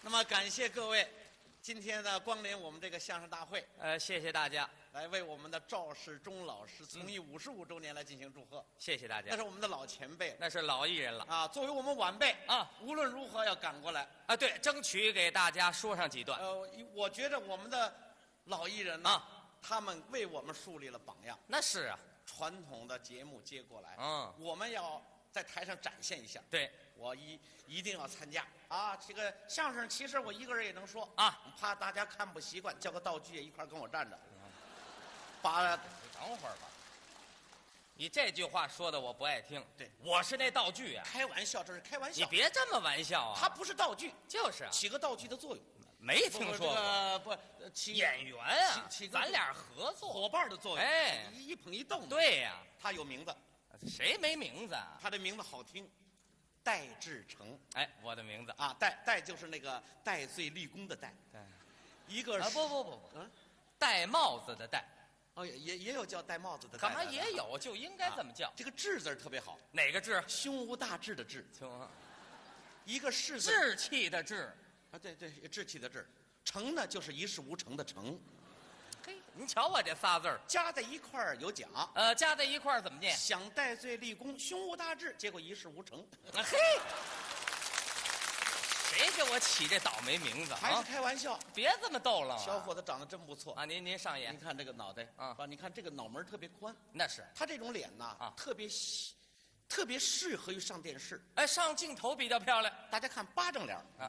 那么感谢各位今天呢光临我们这个相声大会， 谢谢大家， 来为我们的赵世忠老师从艺55周年来进行祝贺。 谢谢大家。 那是我们的老前辈， 那是老艺人了啊！作为我们晚辈啊， 无论如何要赶过来啊！对，争取给大家说上几段。 我觉得我们的老艺人呢， 啊， 他们为我们树立了榜样。 那是啊， 传统的节目接过来， 我们要在台上展现一下。 对， 我一定要参加啊！这个相声其实我一个人也能说啊， 怕大家看不习惯，叫个道具也一块跟我站着。把， 等会儿吧，你这句话说的我不爱听。 对， 我是那道具啊！ 开玩笑，这是开玩笑。 你别这么玩笑啊！ 它不是道具， 就是起个道具的作用。 没听说过， 不，起演员啊， 起咱俩合作伙伴的作用。 哎， 一捧一逗。 对呀， 他有名字， 谁没名字啊？ 他的名字好听，戴志诚。 哎，我的名字啊，戴就是那个戴罪立功的戴。 对， 一个不，戴帽子的戴。 哦，也有叫戴帽子的戴。 干嘛也有，就应该这么叫。 这个志字特别好。 哪个志？ 胸无大志的志。 行， 一个士字。 志气的志。 啊，对，志气的志。诚呢，就是一事无成的成。 嘿，您瞧我这仨字儿加在一块儿有奖。 加在一块儿怎么念？ 想戴罪立功，胸无大志，结果一事无成。 嘿，谁给我起这倒霉名字？ 还是开玩笑， 别这么逗了。 小伙子长得真不错啊！您上眼， 您看这个脑袋啊， 你看这个脑门特别宽。 那是他这种脸呐，特别适合于上电视。 哎，上镜头比较漂亮。 大家看巴掌脸啊。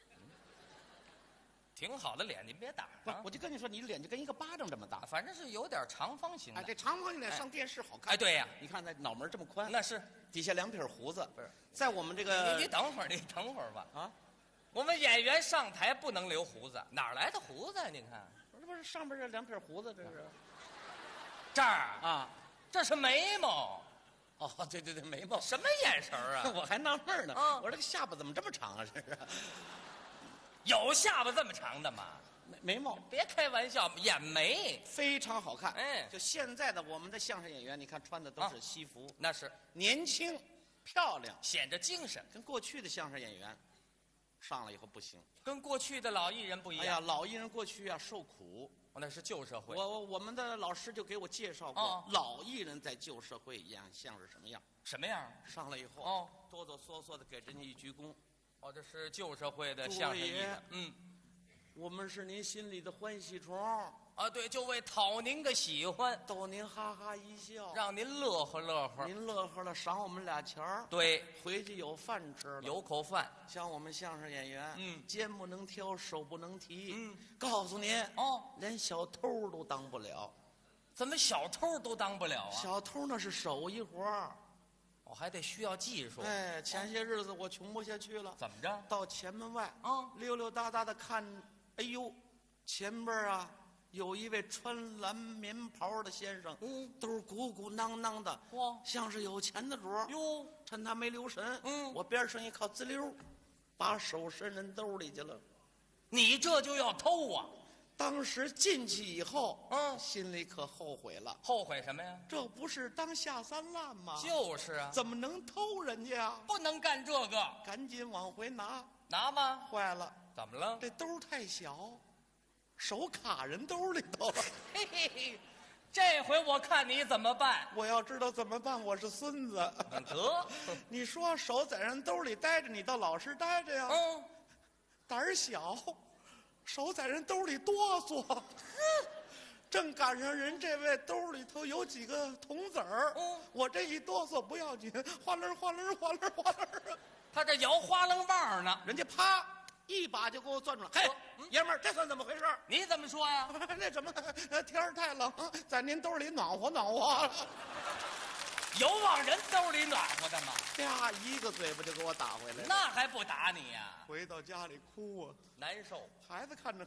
挺好的脸，您别打啊！我就跟你说，你脸就跟一个巴掌这么大， 反正是有点长方形的。 这长方形脸上电视好看。 哎，对呀， 你看那脑门这么宽， 那是底下2撇胡子。 不是， 在我们这个， 你等会儿吧。 啊， 我们演员上台不能留胡子，哪来的胡子？您看， 这不是上边这2撇胡子，这是这儿啊， 这是眉毛。 哦，对，眉毛。 什么眼神啊？ 我还纳闷呢，我说这个下巴怎么这么长啊？这是有下巴这么长的吗？ 眉毛， 别开玩笑，眼眉非常好看。 哎， 就现在的我们的相声演员，你看穿的都是西服， 那是年轻漂亮， 显着精神。 跟过去的相声演员上了以后不行， 跟过去的老艺人不一样。 哎呀，老艺人过去啊受苦， 那是旧社会。 我们的老师就给我介绍过，老艺人在旧社会一样像是什么样？ 什么样？ 上来以后，哆哆嗦嗦的给人家一鞠躬。 这是旧社会的相声艺人。 我们是您心里的欢喜虫啊，对，就为讨您个喜欢， 逗您哈哈一笑， 让您乐呵乐呵。 您乐呵了，赏我们俩钱儿。 对， 回去有饭吃了， 有口饭。 像我们相声演员，肩不能挑，手不能提。告诉您，连小偷都当不了。 怎么小偷都当不了啊？ 小偷那是手艺活儿， 我还得需要技术。 哎，前些日子我穷不下去了， 怎么着？ 到前门外溜溜达达的看。哎呦，前边啊有一位穿蓝棉袍的先生，都鼓鼓囊囊的，像是有钱的主儿。哟，趁他没留神，我边上一靠，滋溜，把手伸人兜里去了。 你这就要偷啊！ 当时进去以后，心里可后悔了。 后悔什么呀？ 这不是当下三滥吗？ 就是啊， 怎么能偷人家啊？ 不能干这个， 赶紧往回拿。 拿吗？ 坏了。 怎么了？ 这兜太小，手卡人兜里头了。 嘿嘿嘿，这回我看你怎么办？ 我要知道怎么办，我是孙子。 得， 你说手在人兜里待着，你倒老实待着呀。胆儿小，手在人兜里哆嗦。正赶上人这位兜里头有几个铜子儿，我这一哆嗦不要紧，哗楞哗楞哗楞哗楞。 他这摇花楞棒呢， 人家啪一把就给我攥住了。嘿，爷们儿，这算怎么回事？ 你怎么说呀？ 那什么，天儿太冷，在您兜里暖和暖和。 有往人兜里暖和的吗？ 呀，一个嘴巴就给我打回来了。 那还不打你呀？ 回到家里哭啊， 难受。 孩子看着